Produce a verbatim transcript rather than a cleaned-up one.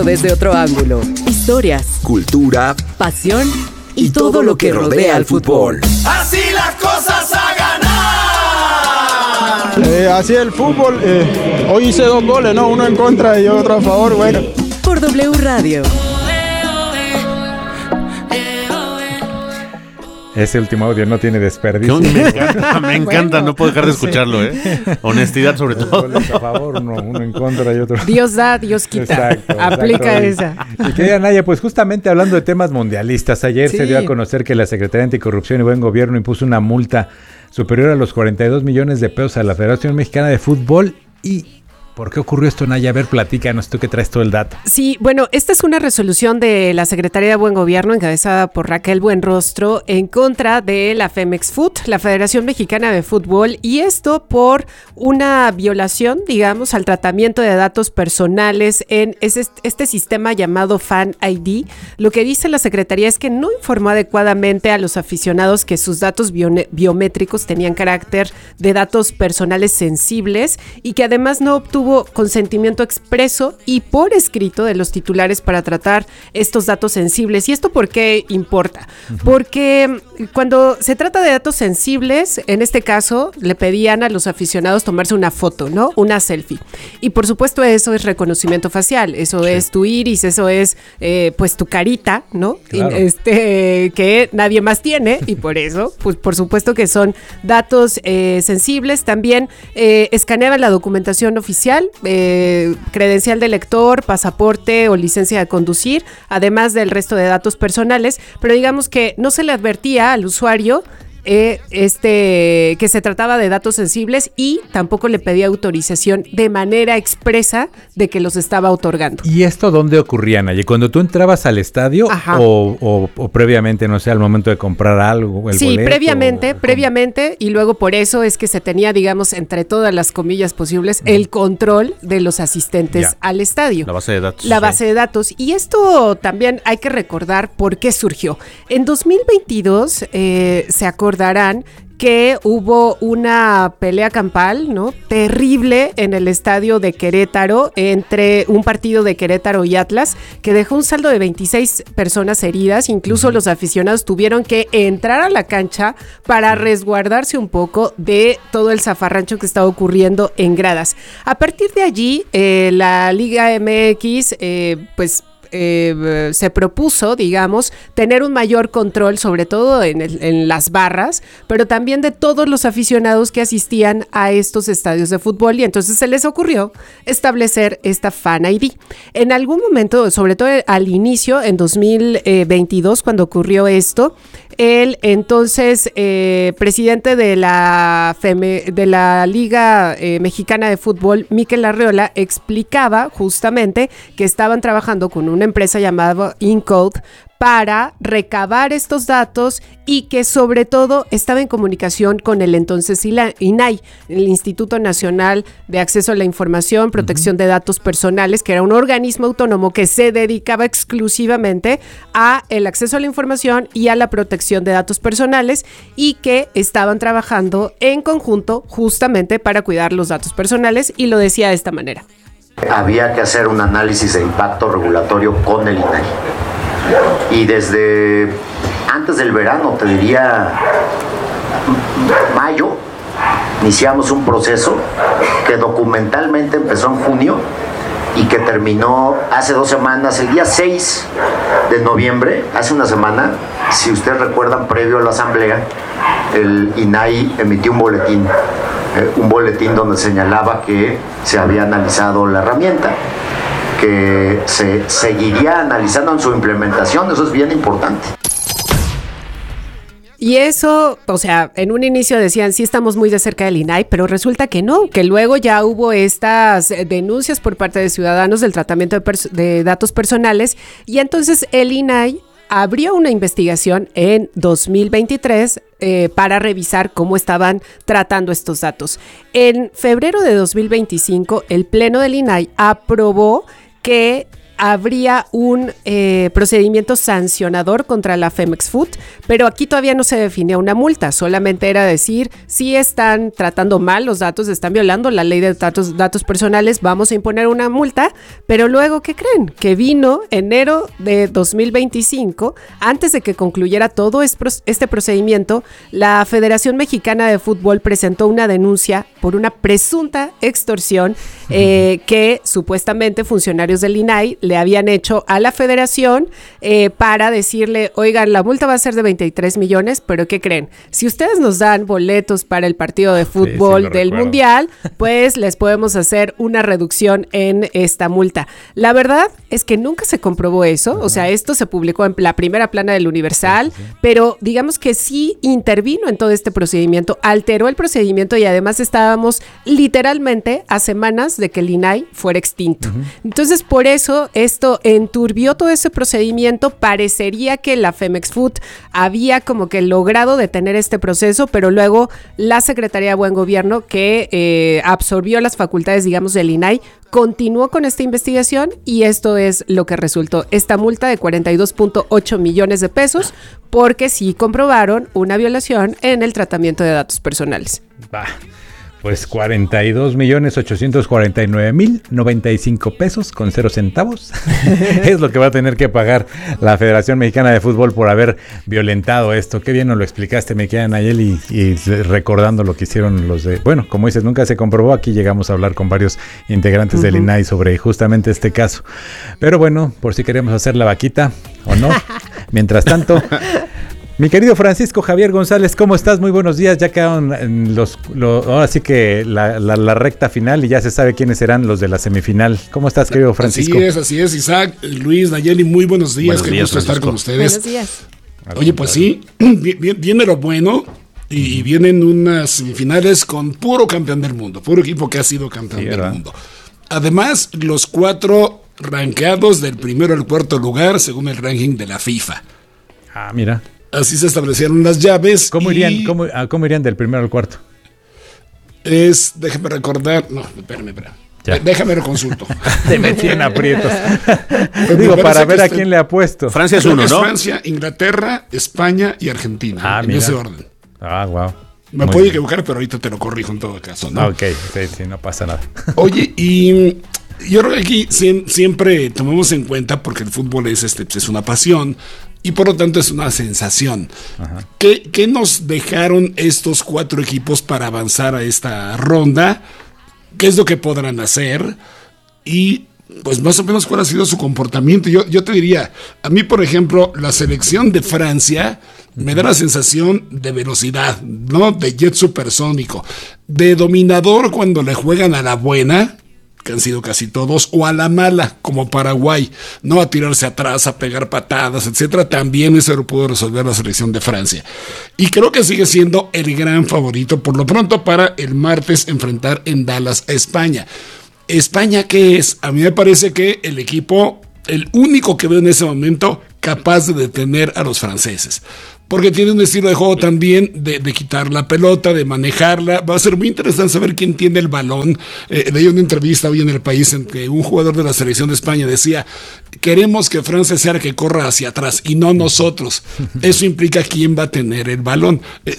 Desde otro ángulo, historias, cultura, pasión y, y todo, todo lo que rodea al fútbol. Así las cosas a ganar. Eh, así el fútbol, eh, hoy hice dos goles, ¿no? Uno en contra y otro a favor, bueno. Por W Radio. Ese último audio no tiene desperdicio. Me encanta, me encanta bueno, no puedo dejar de escucharlo, ¿eh? Honestidad sobre todo. Goles a favor, uno, uno en contra y otro. Dios da, Dios quita. Exacto, aplica exacto. esa. Y querida Naya, pues justamente hablando de temas mundialistas, ayer sí. se dio a conocer que la Secretaría Anticorrupción y Buen Gobierno impuso una multa superior a los cuarenta y dos millones de pesos a la Federación Mexicana de Fútbol. Y ¿por qué ocurrió esto, Naya? A ver, platícanos, tú que traes todo el dato. Sí, bueno, esta es una resolución de la Secretaría de Buen Gobierno encabezada por Raquel Buenrostro en contra de la Femex Foot, la Federación Mexicana de Fútbol, y esto por una violación, digamos, al tratamiento de datos personales en ese, este sistema llamado Fan I D. Lo que dice la Secretaría es que no informó adecuadamente a los aficionados que sus datos bio- biométricos tenían carácter de datos personales sensibles y que además no obtuvo consentimiento expreso y por escrito de los titulares para tratar estos datos sensibles. ¿Y esto por qué importa? Uh-huh. Porque cuando se trata de datos sensibles, en este caso, le pedían a los aficionados tomarse una foto, ¿no? Una selfie. Y por supuesto eso es reconocimiento facial, eso sí. es tu iris, eso es eh, pues tu carita, ¿no? Claro. Este, que nadie más tiene y por eso, pues por supuesto que son datos eh, sensibles. También eh, escaneaban la documentación oficial, Eh, credencial de lector, pasaporte o licencia de conducir, además del resto de datos personales, pero digamos que no se le advertía al usuario Eh, este que se trataba de datos sensibles y tampoco le pedía autorización de manera expresa de que los estaba otorgando. ¿Y esto dónde ocurría, Naya? ¿Cuando tú entrabas al estadio o, o, o previamente, no sé, al momento de comprar algo? El sí, boleto, previamente, o, previamente y luego por eso es que se tenía, digamos, entre todas las comillas posibles, el control de los asistentes ya. al estadio. La base de datos. La sí. base de datos. Y esto también hay que recordar por qué surgió. En dos mil veintidós eh, se acordó Recordarán que hubo una pelea campal, ¿no? Terrible en el estadio de Querétaro, entre un partido de Querétaro y Atlas, que dejó un saldo de veintiséis personas heridas. Incluso uh-huh. los aficionados tuvieron que entrar a la cancha para resguardarse un poco de todo el zafarrancho que estaba ocurriendo en gradas. A partir de allí, eh, la Liga M X, eh, pues, Eh, se propuso, digamos, tener un mayor control, sobre todo en, el, en las barras, pero también de todos los aficionados que asistían a estos estadios de fútbol, y entonces se les ocurrió establecer esta Fan I D. En algún momento, sobre todo al inicio, en dos mil veintidós, cuando ocurrió esto, el entonces eh, presidente de la, FEME, de la Liga eh, Mexicana de Fútbol, Mikel Arriola, explicaba justamente que estaban trabajando con una empresa llamada Incode para recabar estos datos y que sobre todo estaba en comunicación con el entonces I N A I, el Instituto Nacional de Acceso a la Información, Protección uh-huh. de Datos Personales, que era un organismo autónomo que se dedicaba exclusivamente a el acceso a la información y a la protección de datos personales y que estaban trabajando en conjunto justamente para cuidar los datos personales, y lo decía de esta manera. Había que hacer un análisis de impacto regulatorio con el I N A I. Y desde antes del verano, te diría mayo, iniciamos un proceso que documentalmente empezó en junio y que terminó hace dos semanas, el día seis de noviembre, hace una semana. Si ustedes recuerdan, previo a la asamblea, el I N A I emitió un boletín, eh, un boletín donde señalaba que se había analizado la herramienta, que se seguiría analizando en su implementación. Eso es bien importante. Y eso, o sea, en un inicio decían, sí estamos muy de cerca del I N A I, pero resulta que no, que luego ya hubo estas denuncias por parte de ciudadanos del tratamiento de, pers- de datos personales, y entonces el I N A I abrió una investigación en dos mil veintitrés eh, para revisar cómo estaban tratando estos datos. En febrero de dos mil veinticinco, el Pleno del I N A I aprobó que habría un eh, procedimiento sancionador contra la Femex Food, pero aquí todavía no se definía una multa, solamente era decir, si están tratando mal los datos, están violando la ley de datos, datos personales, vamos a imponer una multa, pero luego, ¿qué creen? Que vino enero de dos mil veinticinco, antes de que concluyera todo este procedimiento, la Federación Mexicana de Fútbol presentó una denuncia por una presunta extorsión eh, que supuestamente funcionarios del I N A I le habían hecho a la federación eh, para decirle, oigan, la multa va a ser de veintitrés millones, pero ¿qué creen? Si ustedes nos dan boletos para el partido de fútbol sí, sí, del recuerdo. Mundial, pues les podemos hacer una reducción en esta multa. La verdad es que nunca se comprobó eso, uh-huh. o sea, esto se publicó en la primera plana del Universal, sí, sí. pero digamos que sí intervino en todo este procedimiento, alteró el procedimiento y además estábamos literalmente a semanas de que el I N A I fuera extinto. Uh-huh. Entonces, por eso esto enturbió todo ese procedimiento, parecería que la Femex Food había como que logrado detener este proceso, pero luego la Secretaría de Buen Gobierno, que eh, absorbió las facultades, digamos, del I N A I, continuó con esta investigación y esto es lo que resultó, esta multa de cuarenta y dos punto ocho millones de pesos, porque sí comprobaron una violación en el tratamiento de datos personales. Bah. Pues cuarenta y dos millones ochocientos cuarenta y nueve mil noventa y cinco pesos con cero centavos es lo que va a tener que pagar la Federación Mexicana de Fútbol por haber violentado esto. Qué bien nos lo explicaste, me queda Nayeli, y, y recordando lo que hicieron los de... Bueno, como dices, nunca se comprobó. Aquí llegamos a hablar con varios integrantes uh-huh. del I N A I sobre justamente este caso. Pero bueno, por si queremos hacer la vaquita o no. Mientras tanto... Mi querido Francisco Javier González, ¿cómo estás? Muy buenos días. Ya quedaron en los, los ahora sí que la, la, la recta final y ya se sabe quiénes serán los de la semifinal. ¿Cómo estás, querido Francisco? Así es, así es, Isaac, Luis, Nayeli, muy buenos días. Buenos Qué días, gusto estar con ustedes. Buenos días. Oye, pues sí, viene lo bueno y vienen unas semifinales con puro campeón del mundo, puro equipo que ha sido campeón sí, del ¿verdad? mundo. Además, los cuatro rankeados del primero al cuarto lugar según el ranking de la FIFA. Ah, mira. Así se establecieron las llaves. ¿Cómo irían, cómo, cómo irían del primero al cuarto? Es, déjame recordar, no, espérame, espérame. Ya. Déjame lo consulto. Te metí en aprietos. Digo, para ver a quién le apuesto. Francia es uno, es ¿no? Francia, Inglaterra, España y Argentina. Ah, en mira. ese orden. Ah, wow. Me Muy puedo bien. equivocar, pero ahorita te lo corrijo en todo caso, ¿no? Ok, sí, sí, no pasa nada. Oye, y yo creo que aquí siempre tomamos en cuenta, porque el fútbol es, este, es una pasión, y por lo tanto es una sensación. Ajá. ¿Qué, ¿Qué nos dejaron estos cuatro equipos para avanzar a esta ronda? ¿Qué es lo que podrán hacer? Y pues más o menos cuál ha sido su comportamiento. Yo, yo te diría, a mí por ejemplo, la selección de Francia me da la sensación de velocidad, ¿no? De jet supersónico, de dominador cuando le juegan a la buena, que han sido casi todos, o a la mala, como Paraguay, no a tirarse atrás, a pegar patadas, etcétera. También eso lo pudo resolver la selección de Francia. Y creo que sigue siendo el gran favorito, por lo pronto, para el martes enfrentar en Dallas a España. ¿España qué es? A mí me parece que el equipo, el único que veo en ese momento capaz de detener a los franceses. Porque tiene un estilo de juego también de, de quitar la pelota, de manejarla. Va a ser muy interesante saber quién tiene el balón. Eh, leí una entrevista hoy en El País en que un jugador de la selección de España decía: queremos que Francia sea el que corra hacia atrás y no nosotros. Eso implica quién va a tener el balón. Eh,